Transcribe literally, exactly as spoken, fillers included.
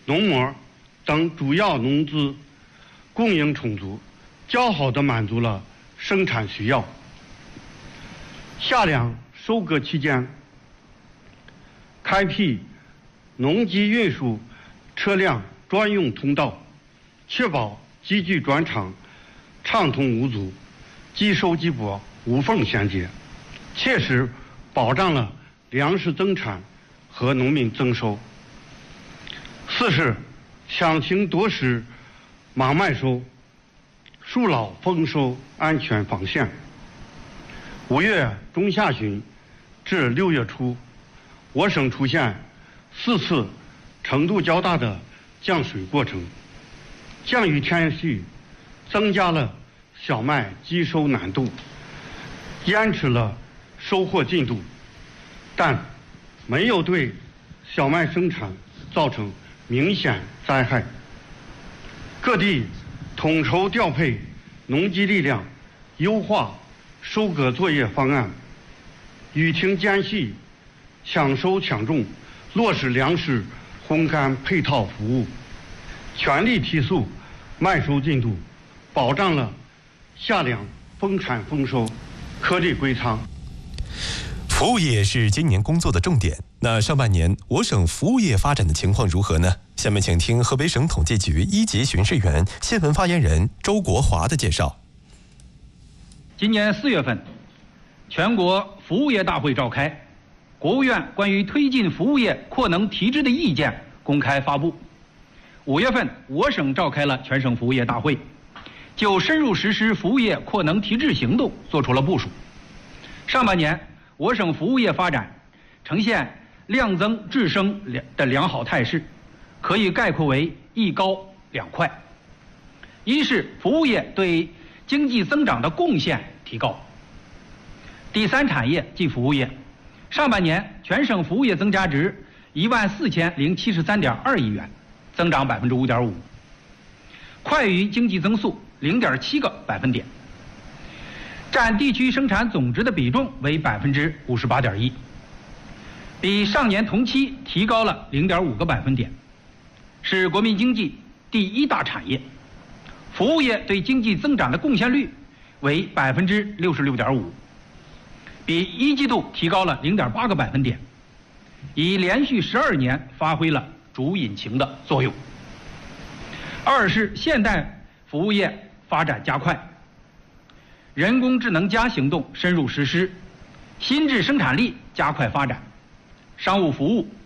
农膜等主要农资供应充足，较好地满足了生产需要。夏粮收割期间，开辟农机运输车辆专用通道，确保机具转场畅通无阻，机收机播无缝衔接，切实保障了粮食增产和农民增收。四是强行夺食盲卖收，树老丰收安全防线。五月中下旬至六月初，我省出现四次程度较大的降水过程，降雨天气增加了小麦机收难度，延迟了收获进度，但没有对小麦生产造成明显灾害。各地统筹调配农机力量，优化收割作业方案，雨停间隙抢收抢种，落实粮食烘干配套服务，全力提速麦收进度，保障了夏粮丰产丰收，颗粒归仓。 服务业是今年工作的重点。那上半年我省服务业发展的情况如何呢？下面请听河北省统计局一级巡视员、新闻发言人周国华的介绍。 今年四月份，全国服务业大会召开，国务院关于推进服务业扩能提质的意见公开发布。五月份，我省召开了全省服务业大会，就深入实施服务业扩能提质行动作出了部署。上半年，我省服务业发展呈现量增质升的良好态势，可以概括为一高两快。一是服务业对经济增长的贡献提高。第三产业即服务业，上半年全省服务业增加值一万四千零七十三点二亿元，增长百分之五点五，快于经济增速零点七个百分点，占地区生产总值的比重为百分之五十八点一，比上年同期提高了零点五个百分点，是国民经济第一大产业。服务业对经济增长的贡献率为百分之六十六点五，比一季度提高了零点八个百分点，已连续十二年发挥了主引擎的作用。二是现代服务业发展加快，人工智能加行动深入实施，新质生产力加快发展，商务服务